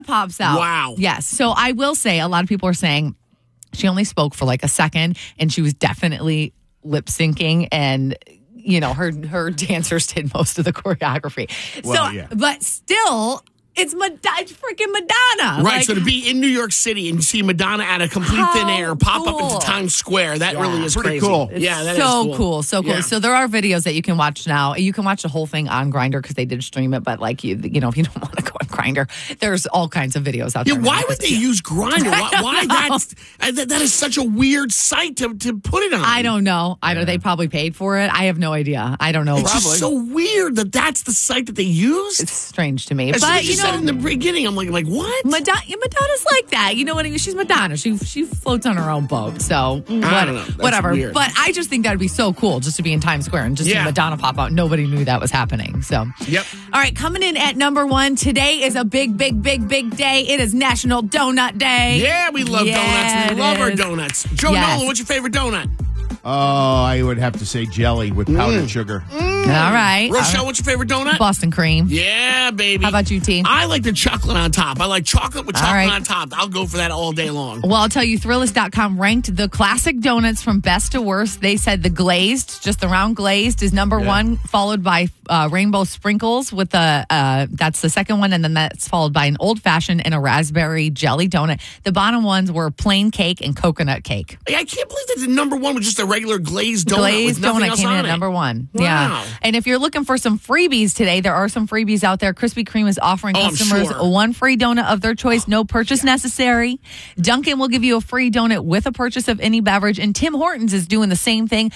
pops out. Wow. Yes. So I will say a lot of people are saying she only spoke for like a second and she was definitely lip syncing and her dancers did most of the choreography. Well, yeah. But still, it's freaking Madonna. Right, so to be in New York City and see Madonna at a complete thin air pop up into Times Square, that really is pretty crazy. cool. Yeah, that so is cool. So cool. Yeah. So there are videos that you can watch now. You can watch the whole thing on Grindr because they did stream it. But like if you don't want to go on Grindr, there's all kinds of videos out Yeah, there. why would they use Grindr? Why that is such a weird site to put it on? I don't know. They probably paid for it. I have no idea. I don't know. It's just so weird that's the site that they use. It's strange to me. As But you said in the beginning, I'm like what? Madonna's like that. You know what I mean? She's Madonna. She floats on her own boat. So don't know. That's whatever. weird. But I just think that'd be so cool just to be in Times Square and just see Madonna pop out. Nobody knew that was happening. So Yep. All right, coming in at number 1 today is a big day. It is National Donut Day. Yeah, we love donuts. We love our donuts. Joe Nolan, what's your favorite donut? Oh, I would have to say jelly with powdered sugar. All right. Rochelle, what's your favorite donut? Boston cream. Yeah, baby. How about you, T? I like the chocolate on top. I like chocolate with chocolate on top. I'll go for that all day long. Well, I'll tell you, Thrillist.com ranked the classic donuts from best to worst. They said the glazed, just the round glazed, is number 1, followed by rainbow sprinkles with that's the second one, and then that's followed by an old fashioned and a raspberry jelly donut. The bottom ones were plain cake and coconut cake. I can't believe that the number 1 was just a regular glazed donut. Glazed with nothing donut else came in on at it. number 1. Wow. Yeah. And if you're looking for some freebies today, there are some freebies out there. Krispy Kreme is offering customers one free donut of their choice, no purchase necessary. Dunkin' will give you a free donut with a purchase of any beverage, and Tim Hortons is doing the same thing.